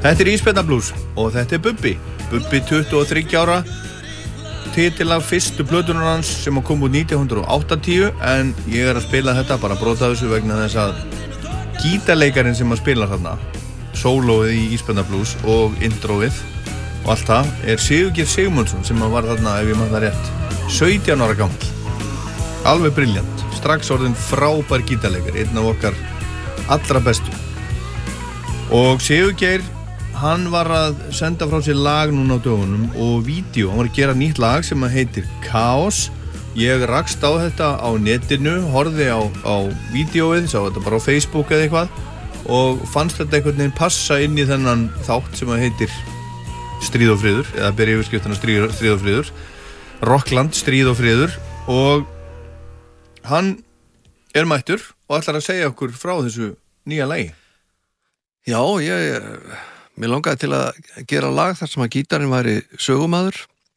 Þetta Íspenna Blues og þetta Bubbi 23 ára, titil af fyrstu plötunar hans sem kom út 1980 en ég að spila þetta bara brota þessu vegna þess að gítarleikarin sem að spila þarna, sólóið í Íspenna Blues og introið og allt það Sigurgeir Sigmundsson sem var þarna, ef ég maður það rétt, 17 ára gamall, alveg brilljant, strax orðin frábær gítarleikari, einn af okkar allra bestu og Sigurgeir hann var að senda frá sér lag núna á dögunum og vídeo, hann var að gera nýtt lag sem heitir Kaos. Ég rakst á þetta á netinu, horfði á vídeóið, sá þetta bara á Facebook eða eitthvað og fannst þetta einhvern veginn passa inn í þennan þátt sem heitir Stríð og friður, eða ber yfirskriftina Stríð og friður, Rockland, Stríð og friður og hann mættur og ætlar að segja okkur frá þessu nýja lagi. Já, mér langaði til að gera lag þar sem að gítarinn væri sögumaður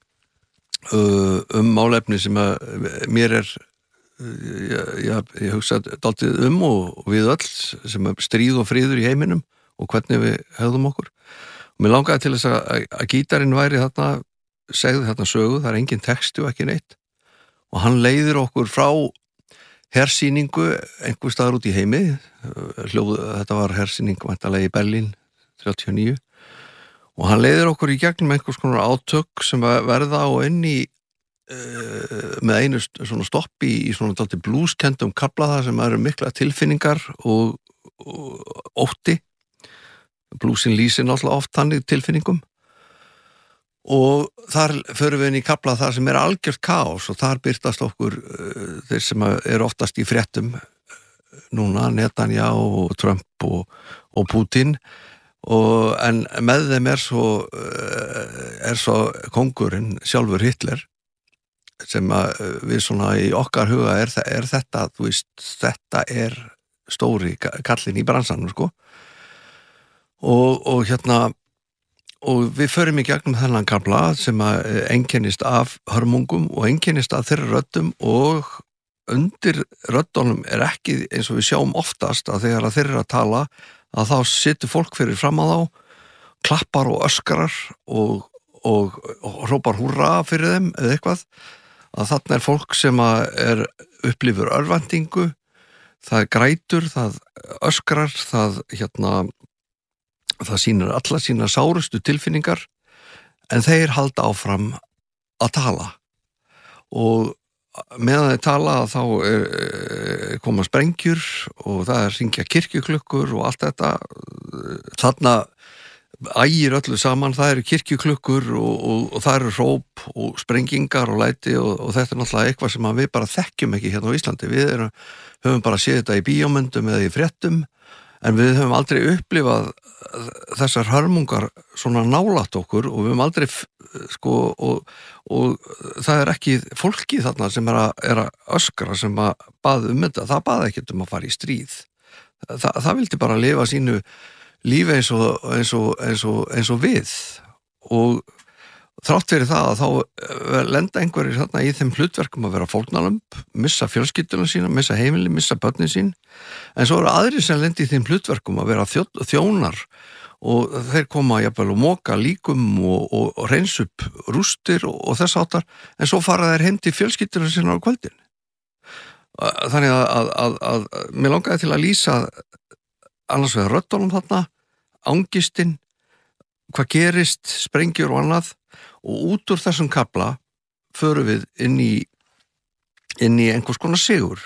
málefni sem að mér ég hugsa dálítið og við öll sem er stríð og friður í heiminum og hvernig við höfðum okkur. Og mér langaði til þess að gítarinn væri þarna, segði þarna sögu, það engin texti og ekki neitt og hann leiðir okkur frá hersýningu einhver staðar út í heimi, þetta var hersýning væntanlega í Berlín 39 og hann leiðir okkur í gegnum einhvers konar átök sem verða á inn í með einu svona stoppi í svona dálítið blueskendum kafla það sem eru mikla tilfinningar og ótti. Bluesin lýsir náttúrulega oft þannig tilfinningum og þar förum við inn í kafla þar sem algjört kaos og þar birtast okkur þeir sem eru oftast í fréttum núna, Netanyahu og Trump og Putin en með þeim svo kóngurinn sjálfur Hitler sem við svona í okkar huga þetta, þú veist, þetta stóri kallinn í bransanum sko og hérna og við förum í gegnum þennan kafla sem einkennist af hörmungum og einkennist af þeirra röddum og undir röddunum ekki eins og við sjáum oftast að þegar þeir eru að tala að þá situr fólk fyrir fram á þá, klappar og öskrar og hrópar húrra fyrir þeim eða eitthvað, að þarna fólk sem upplifir örvæntingu, það grætur, það öskrar, það sýnir alla sína sárustu tilfinningar en þeir halda áfram að tala og meðan þeir tala þá koma sprengjur og það hringja kirkjuklukkur og allt þetta þarna ægir öllu saman, það eru kirkjuklukkur og það eru hróp og sprengingar og læti og þetta náttúrulega eitthvað sem við bara þekkjum ekki hérna á Íslandi, við höfum bara séð þetta í bíómyndum eða í fréttum en við höfum aldrei upplifað þessar hörmungar svona nálægt okkur og við höfum aldrei sko og það ekki fólki þarna sem að öskra sem að bað þetta, það bað ekkert að fara í stríð það vildi bara lifa sínu lífi eins og við og þrátt fyrir það að þá lenda einhverjir þarna í þeim hlutverkum að vera fórnarlömb, missa fjölskylduna sína, missa heimili, missa börnin sín en svo eru aðrir sem lendi í þeim hlutverkum að vera þjónar og þeir koma jafnvel og moka líkum og reins upp rústir og þess áttar en svo fara þeir heim til fjölskylduna sína á kvöldin. Þannig að mér langaði til að lýsa annars vegar röddunum þarna, angistinn, hvað gerist, sprengjur og annað og út úr þessum kafla förum við inn í einhvers konar sigur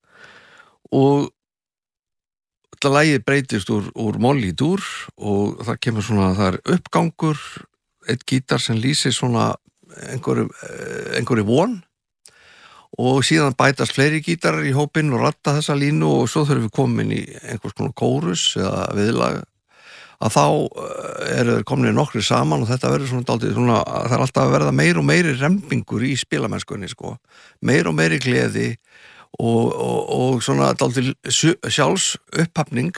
og þetta lagið breytist úr moll í dúr og það kemur svona, það uppgangur, eitt gítar sem lýsir svona einhverju von og síðan bætast fleiri gítarar í hópinn og ratta þessa línu og svo þurfum við komin í einhvers konar kórus eða viðlag að þá eru komin nokkri saman og þetta verður svona dálítið svona, það alltaf að verða meir og meiri rembingur í spilamennskunni sko, meir og meiri gleði og svona dálítið sjálfs upphafning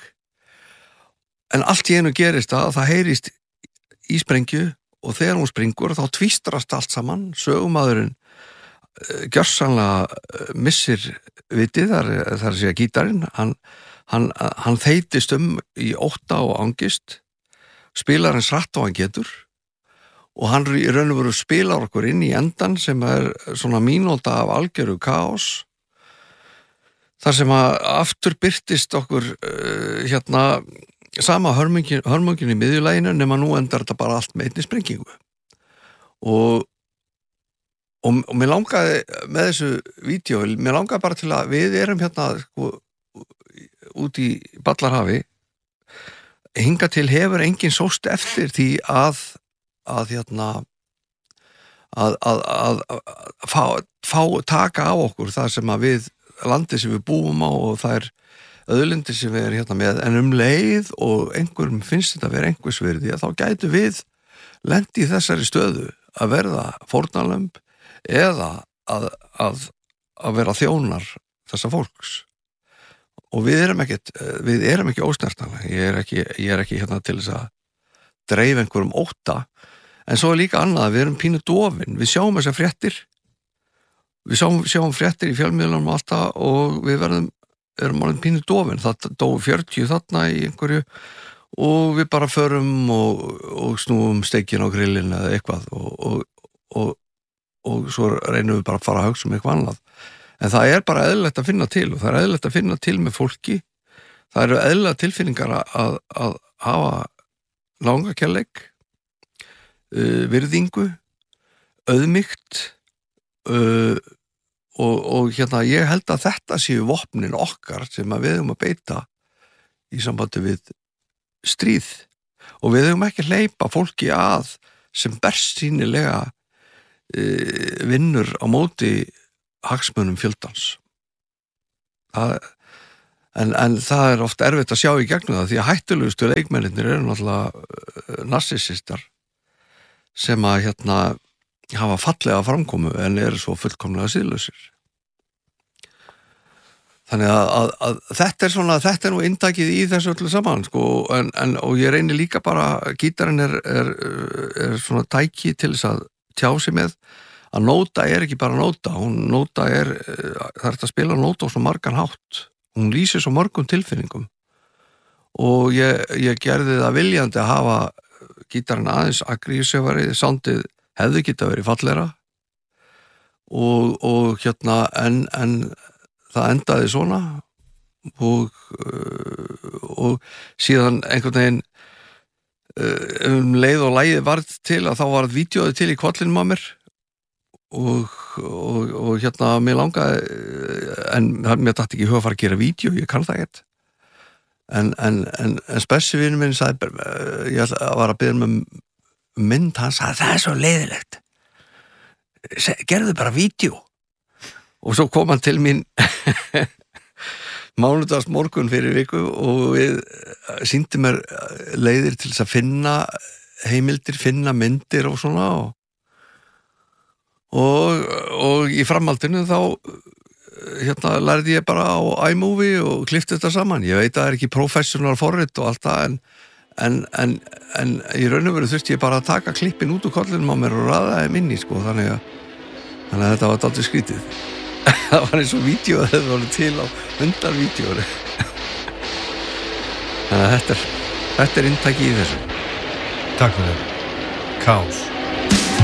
en allt í einu gerist það heyrist í sprengju og þegar hún springur þá tvístrast allt saman, sögumadurinn gjörsamlega missir vitið, þar að segja gítarinn hann þeytist í ótta og angist spilar eins hratt og hann getur og hann í raun og veru spilar okkur inn í endan sem svona mínúta af algjöru kaos þar sem að aftur birtist okkur sama hörmungin í miðjulæginu nema nú endar þetta bara allt með einni sprengingu og mér langaði með þessu vídeo, mér langaði bara til að við erum út í Ballarhafi hinga til hefur enginn sóst eftir því að taka á okkur það sem að við landið sem við búum á og það auðlindir sem við erum með en leið og einhverjum finnst þetta að vera einhvers virði þá gætu við lent í þessari stöðu að verða fórnarlömb eða að vera þjónar þessa fólks og við erum ekki ósnertanlega ég er ekki til þess að dreif einhverjum ótta en svo líka annað, við erum pínu dofin við sjáum þessar fréttir við sjáum fréttir í fjölmiðlunum alltaf og við erum alveg pínu dofin það dó 40 þarna í einhverju og við bara förum og snúum steikin á grillin eða eitthvað og svo reynum við bara að fara að hugsa eitthvað annað en það bara eðlilegt að finna til og það eðlilegt að finna til með fólki það eru eðlilega tilfinningar að hafa langakærleik virðingu auðmýkt og ég held að þetta séu vopnin okkar sem að við höfum að beita í sambandi við stríð og við höfum ekki hleypa fólki að sem bersýnilega vinnur á móti hagsmunum fjöldans en það oft erfitt að sjá í gegnum það því að hættulegustu leikmennirnir eru náttúrulega narsisistar sem að hafa fallega framkomu en eru svo fullkomlega siðlausir þannig að þetta nú inntakið í þessu öllu saman sko, og ég reyni líka bara gítarinn er svona tæki til þess að tjá sig með að nóta ekki bara nóta það að spila nóta á svo margan hátt hún lýsir svo mörgum tilfinningum og ég gerði það viljandi að hafa gítarinn aðeins aggressívari soundið hefði geta verið fallegra og en það endaði svona og síðan einhvern veginn leið og lagið varð til að þá varð vídeóið til í kollinum á mér og mér langaði en mér datt ekki í huga að fara að gera vídeó, ég kann það ekkert en spessi vinur minn sagði, ég var að biðja mynd, hann sagði það svo leiðilegt gerðu bara vídeó og svo kom hann til mín mánudags morgun fyrir viku og við sýndi mér leiðir til þess að finna heimildir, finna myndir og svona og í framhaldinu þá lærði ég bara á iMovie og klippti þetta saman ég veit að það ekki professional forrit og allt það en í raun og veru þurfti ég bara að taka klippin út úr kollinum á mér og raða þeim inn í sko þannig að þetta var dálítið skrítið það var eins og vídeo það var til á undarvídeóri þannig að þetta er inntaki í þessu Takk fyrir Kaos